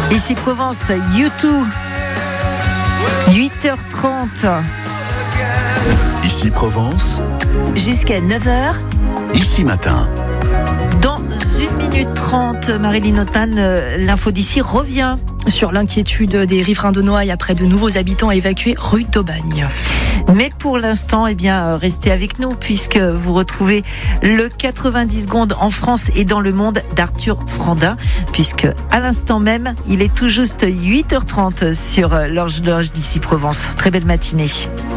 Ici Provence, U2, 8h30. Ici Provence, Jusqu'à 9h. Ici Matin. Dans 1 minute 30, Marilyn Hotman, l'info d'ici revient. Sur l'inquiétude des riverains de Noailles après de nouveaux habitants évacués rue d'Aubagne. Mais pour l'instant, restez avec nous puisque vous retrouvez le 90 secondes en France et dans le monde d'Arthur Frandin, puisque à l'instant même, il est tout juste 8h30 sur l'horloge d'Ici Provence. Très belle matinée.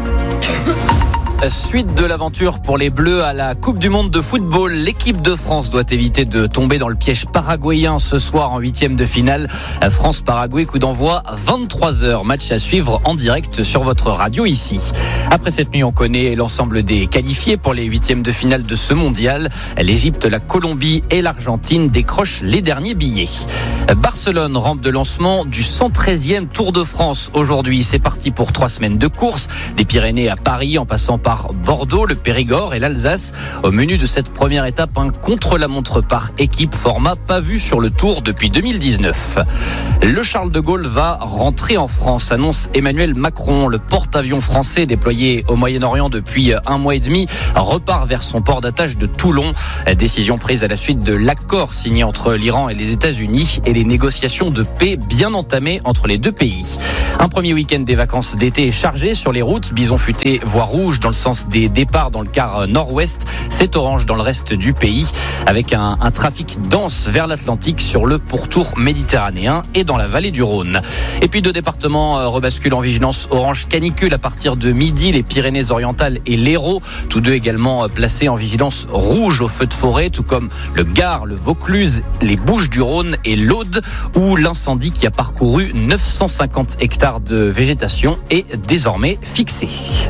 Suite de l'aventure pour les Bleus à la Coupe du Monde de football. L'équipe de France doit éviter de tomber dans le piège paraguayen ce soir en 8e de finale. France-Paraguay, coup d'envoi 23h. Match à suivre en direct sur votre radio ici. Après cette nuit, on connaît l'ensemble des qualifiés pour les 8e de finale de ce mondial. L'Égypte, la Colombie et l'Argentine décrochent les derniers billets. Barcelone, rampe de lancement du 113e Tour de France. Aujourd'hui, c'est parti pour 3 semaines de course. Des Pyrénées à Paris en passant par Bordeaux, le Périgord et l'Alsace. Au menu de cette première étape, un contre-la-montre par équipe, format pas vu sur le Tour depuis 2019. Le Charles de Gaulle va rentrer en France, annonce Emmanuel Macron. Le porte-avions français déployé au Moyen-Orient depuis 1 mois et demi repart vers son port d'attache de Toulon. Décision prise à la suite de l'accord signé entre l'Iran et les États-Unis et les négociations de paix bien entamées entre les deux pays. Un premier week-end des vacances d'été est chargé sur les routes. Bison futé, voie rouge dans le sens des départs dans le quart nord-ouest. C'est orange dans le reste du pays, avec un trafic dense vers l'Atlantique sur le pourtour méditerranéen et dans la vallée du Rhône. Et puis 2 départements rebasculent en vigilance orange canicule à partir de midi, les Pyrénées-Orientales et l'Hérault, tous deux également placés en vigilance rouge au feu de forêt, tout comme le Gard, le Vaucluse, les Bouches-du-Rhône et l'Aude, où l'incendie qui a parcouru 950 hectares de végétation est désormais fixé.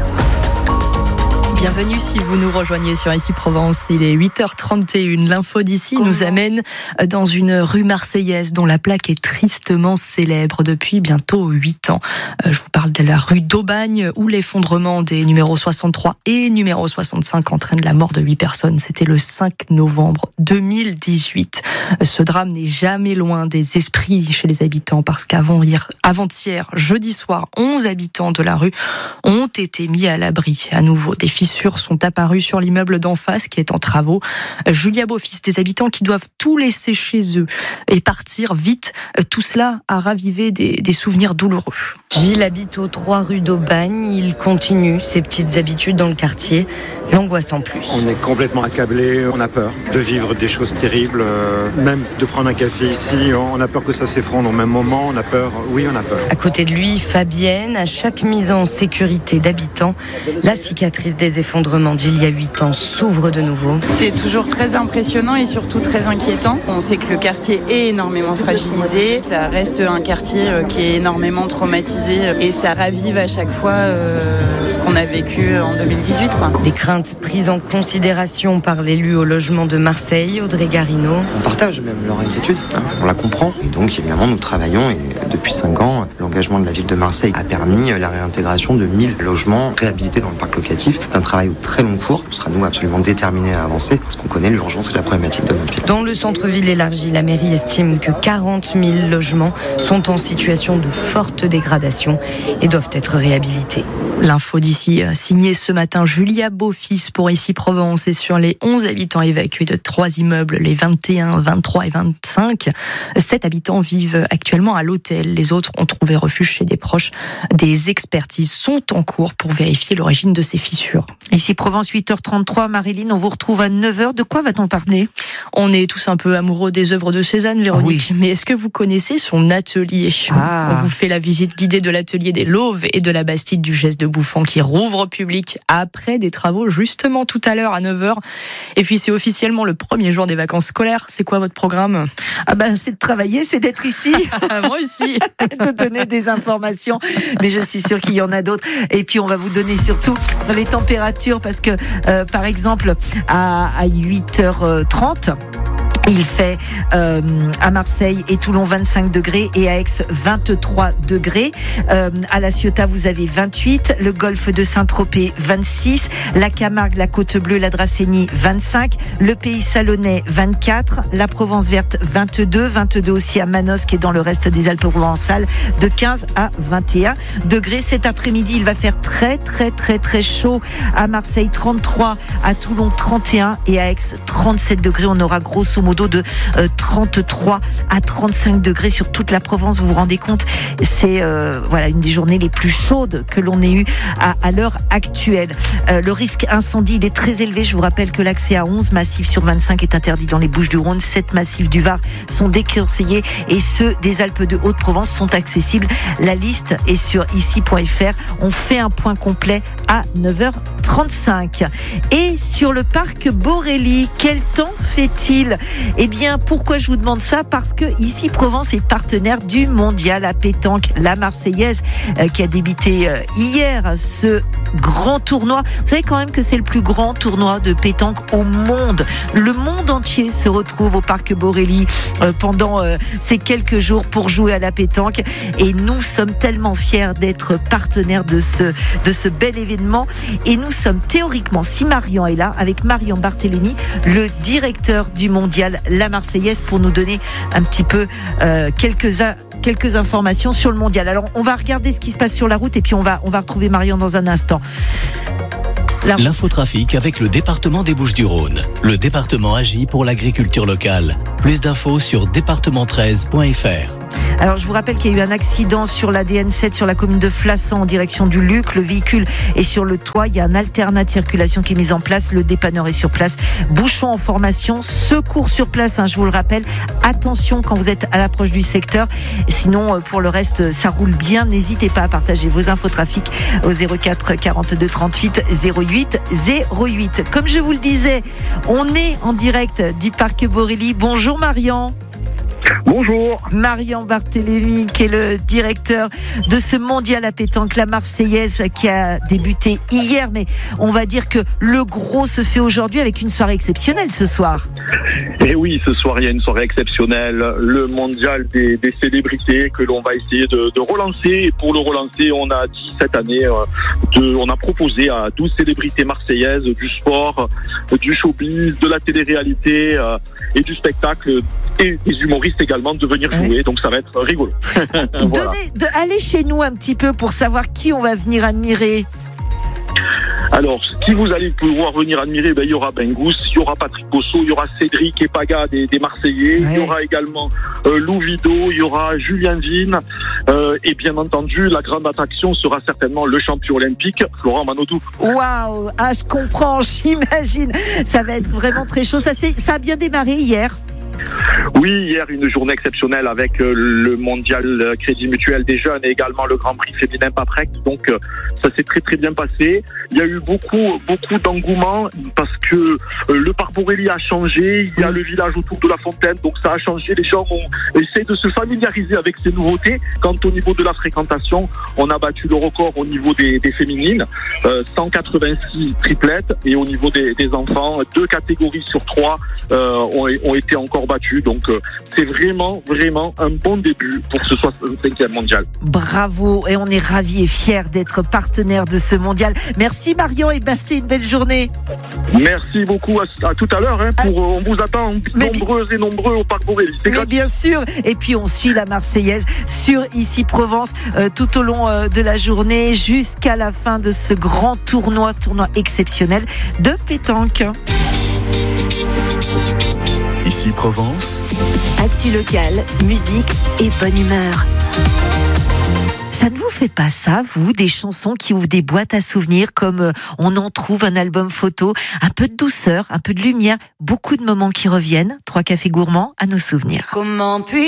Bienvenue si vous nous rejoignez sur Ici Provence. Il est 8h31. L'info d'ici nous amène dans une rue marseillaise dont la plaque est tristement célèbre depuis bientôt 8 ans. Je vous parle de la rue d'Aubagne où l'effondrement des numéros 63 et numéro 65 entraîne la mort de 8 personnes. C'était le 5 novembre 2018. Ce drame n'est jamais loin des esprits chez les habitants parce qu'avant-hier, jeudi soir, 11 habitants de la rue ont été mis à l'abri. À nouveau, des fissures sont apparues sur l'immeuble d'en face qui est en travaux. Julia Beaufils, des habitants qui doivent tout laisser chez eux et partir vite. Tout cela a ravivé des souvenirs douloureux. Gilles habite aux 3 rue d'Aubagne. Il continue ses petites habitudes dans le quartier. L'angoisse en plus. On est complètement accablé, on a peur de vivre des choses terribles, même de prendre un café ici, on a peur que ça s'effondre au même moment, on a peur. À côté de lui, Fabienne, à chaque mise en sécurité d'habitants, la cicatrice des effondrements d'il y a 8 ans s'ouvre de nouveau. C'est toujours très impressionnant et surtout très inquiétant. On sait que le quartier est énormément fragilisé, ça reste un quartier qui est énormément traumatisé et ça ravive à chaque fois ce qu'on a vécu en 2018. Des craintes prises en considération par l'élu au logement de Marseille, Audrey Garino. On partage même leur inquiétude, on la comprend. Et donc évidemment nous travaillons et depuis 5 ans, l'engagement de la ville de Marseille a permis la réintégration de 1000 logements réhabilités dans le parc locatif. C'est un travail au très long cours. On sera nous absolument déterminés à avancer parce qu'on connaît l'urgence et la problématique de notre ville. Dans le centre-ville élargi, la mairie estime que 40 000 logements sont en situation de forte dégradation et doivent être réhabilités. L'info d'ici, signée ce matin Julia Beaufils pour Ici Provence et sur les 11 habitants évacués de 3 immeubles, les 21, 23 et 25. 7 habitants vivent actuellement à l'hôtel. Les autres ont trouvé refuge chez des proches. Des expertises sont en cours pour vérifier l'origine de ces fissures. Ici Provence, 8h33. Marilyn, on vous retrouve à 9h. De quoi va-t-on parler ? On est tous un peu amoureux des œuvres de Cézanne, Véronique. Oui. Mais est-ce que vous connaissez son atelier ? On vous fait la visite guidée de l'atelier des Lauves et de la Bastide du Geste de Bouffon qui rouvre au public après des travaux justement tout à l'heure à 9h. Et puis c'est officiellement le premier jour des vacances scolaires. C'est quoi votre programme ? C'est de travailler, c'est d'être ici. Moi aussi. De donner des informations. Mais je suis sûre qu'il y en a d'autres. Et puis on va vous donner surtout les températures parce que par exemple à 8h30, Il fait à Marseille et Toulon 25 degrés et à Aix 23 degrés. À La Ciotat, vous avez 28. Le golfe de Saint-Tropez, 26. La Camargue, la Côte Bleue, la Dracénie, 25. Le Pays Salonnais, 24. La Provence Verte, 22. 22 aussi à Manosque et dans le reste des Alpes-Provençales, de 15 à 21 degrés. Cet après-midi, il va faire très, très, très, très chaud. À Marseille, 33. À Toulon, 31. Et à Aix, 37 degrés. On aura grosso modo de 33 à 35 degrés sur toute la Provence. Vous vous rendez compte, c'est une des journées les plus chaudes que l'on ait eues à l'heure actuelle. Le risque incendie, il est très élevé. Je vous rappelle que l'accès à 11 massifs sur 25 est interdit dans les Bouches-du-Rhône. 7 massifs du Var sont déconseillés et ceux des Alpes de Haute-Provence sont accessibles. La liste est sur ici.fr. On fait un point complet à 9h35. Et sur le parc Borély, quel temps fait-il ? Eh bien, pourquoi je vous demande ça ? Parce que ici Provence est partenaire du mondial à pétanque, la Marseillaise, qui a débuté hier ce grand tournoi. Vous savez quand même que c'est le plus grand tournoi de pétanque au monde. Le monde entier se retrouve au parc Borély pendant ces quelques jours pour jouer à la pétanque. Et nous sommes tellement fiers d'être partenaires de ce bel événement. Et nous sommes théoriquement, si Marion est là, avec Marion Barthélémy, le directeur du mondial La Marseillaise, pour nous donner un petit peu quelques informations sur le mondial. Alors, on va regarder ce qui se passe sur la route et puis on va retrouver Marion dans un instant. L'infotrafic avec le département des Bouches-du-Rhône. Le département agit pour l'agriculture locale. Plus d'infos sur département13.fr. Alors, je vous rappelle qu'il y a eu un accident sur la DN7 sur la commune de Flassan en direction du Luc. Le véhicule est sur le toit. Il y a un alternat de circulation qui est mis en place. Le dépanneur est sur place. Bouchons en formation. Secours sur place, je vous le rappelle. Attention quand vous êtes à l'approche du secteur. Sinon, pour le reste, ça roule bien. N'hésitez pas à partager vos infotrafics au 04 42 38 08 08. Comme je vous le disais, on est en direct du parc Borély. Bonjour Marion. Bonjour. Marion Barthélémy, qui est le directeur de ce mondial à pétanque, la Marseillaise, qui a débuté hier. Mais on va dire que le gros se fait aujourd'hui avec une soirée exceptionnelle ce soir. Et oui, ce soir, il y a une soirée exceptionnelle, le mondial des célébrités que l'on va essayer de relancer. Et pour le relancer, on a dit cette année, on a proposé à 12 célébrités marseillaises du sport, du showbiz, de la télé-réalité et du spectacle et des humoristes également de venir jouer. Ouais. Donc ça va être rigolo. Voilà. Allez chez nous un petit peu pour savoir qui on va venir admirer. Alors, qui vous allez pouvoir venir admirer, il y aura Bengous, il y aura Patrick Bosso, il y aura Cédric Epaga des Marseillais, ouais. Il y aura également Lou Vido, il y aura Julien Vigne, et bien entendu, la grande attraction sera certainement le champion olympique, Florent Manodou. Waouh, je comprends, j'imagine, ça va être vraiment très chaud. Ça a bien démarré hier. Oui, hier, une journée exceptionnelle avec le mondial Crédit Mutuel des jeunes et également le Grand Prix féminin Paprec. Donc, ça s'est très très bien passé. Il y a eu beaucoup d'engouement parce que le parc Borély a changé. Il y a le village autour de la fontaine, donc ça a changé. Les gens ont essayé de se familiariser avec ces nouveautés. Quant au niveau de la fréquentation, on a battu le record au niveau des féminines, 186 triplettes, et au niveau des enfants, 2 catégories sur 3 ont été encore battues. Donc c'est vraiment un bon début pour ce 65e mondial. Bravo, et on est ravis et fiers d'être partenaire de ce mondial. Merci Marion, et passez une belle journée. Merci beaucoup, à tout à l'heure. On vous attend nombreux et nombreux au parc Borély. Mais bien sûr, et puis on suit la Marseillaise sur Ici Provence tout au long de la journée jusqu'à la fin de ce grand tournoi exceptionnel de pétanque. Ici Provence. Actu local, musique et bonne humeur. Ça ne vous fait pas ça, vous, des chansons qui ouvrent des boîtes à souvenirs comme on en trouve un album photo, un peu de douceur, un peu de lumière, beaucoup de moments qui reviennent. 3 cafés gourmands à nos souvenirs. Comment puis